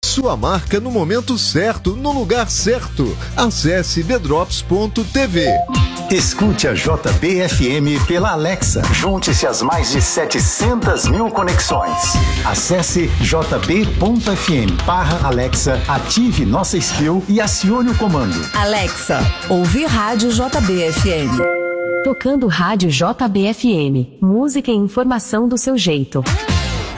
Sua marca no momento certo, no lugar certo. Acesse bedrops.tv. Escute a JBFM pela Alexa. Junte-se às mais de 700 mil conexões. Acesse jb.fm/Alexa, ative nossa skill e acione o comando. Alexa, ouvir rádio JBFM. Tocando rádio JBFM. Música e informação do seu jeito.